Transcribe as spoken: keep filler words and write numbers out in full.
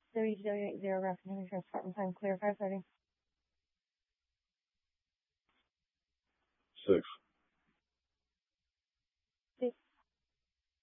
W G W eight zero, Grafton County Sheriff's Department, time clear, five thirty. Six.